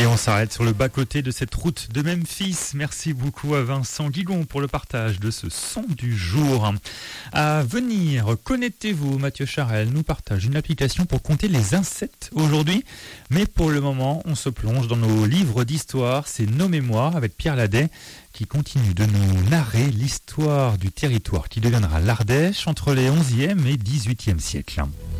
on s'arrête sur le bas-côté de cette route de Memphis. Merci beaucoup à Vincent Guigon pour le partage de ce son du jour. À venir, connectez-vous, Mathieu Charel nous partage une application pour compter les insectes aujourd'hui. Mais pour le moment, on se plonge dans nos livres d'histoire. C'est Nos Mémoires avec Pierre Ladet qui continue de nous narrer l'histoire du territoire qui deviendra l'Ardèche entre les 11e et 18e siècles.